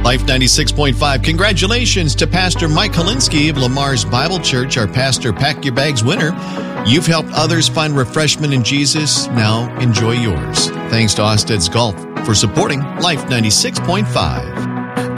Life 96.5. Congratulations to Pastor Mike Kalinsky of Lamar's Bible Church, our Pastor Pack Your Bags winner. You've helped others find refreshment in Jesus. Now enjoy yours. Thanks to Osted's Golf for supporting Life 96.5.